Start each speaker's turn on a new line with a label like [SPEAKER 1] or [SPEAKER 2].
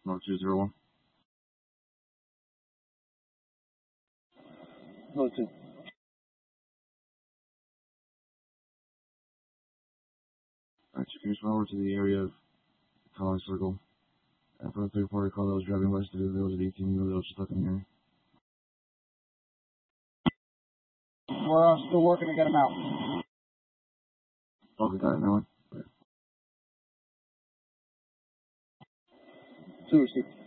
[SPEAKER 1] North 201.
[SPEAKER 2] North 2.
[SPEAKER 1] Alright, you can just run over to the area of College Circle. And for a third party call that was driving west of the village at 18, you just stuck in the area.
[SPEAKER 2] We're still working to get him out.
[SPEAKER 1] Okay, got it, now on.
[SPEAKER 2] 2 received.